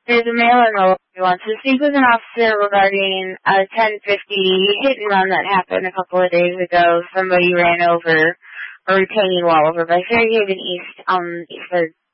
There's a male in the lobby wants to speak with an officer regarding a 1050 hit and run that happened a couple of days ago. Somebody ran over a retaining wall over by Fairhaven East, Eastford